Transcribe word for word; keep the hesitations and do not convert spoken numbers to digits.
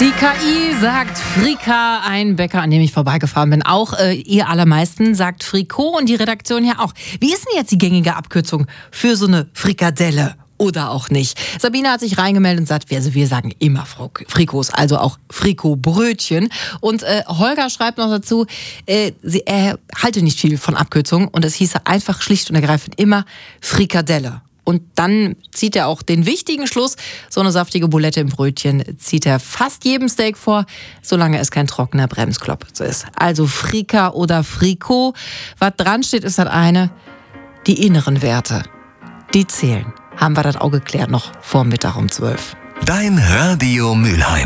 Die K I sagt Frika, ein Bäcker, an dem ich vorbeigefahren bin. Auch äh, ihr allermeisten sagt Frikot und die Redaktion ja auch. Wie ist denn jetzt die gängige Abkürzung für so eine Frikadelle? Oder auch nicht. Sabine hat sich reingemeldet und sagt, also wir sagen immer Frikos, also auch Frikotbrötchen. Und äh, Holger schreibt noch dazu, äh, sie, er halte nicht viel von Abkürzungen und es hieße einfach schlicht und ergreifend immer Frikadelle. Und dann zieht er auch den wichtigen Schluss, so eine saftige Bulette im Brötchen zieht er fast jedem Steak vor, solange es kein trockener Bremsklotz ist. Also Frika oder Frikot. Was dran steht, ist das eine, die inneren Werte, die zählen. Haben wir das auch geklärt, noch vor Mittag um zwölf. Dein Radio Mülheim.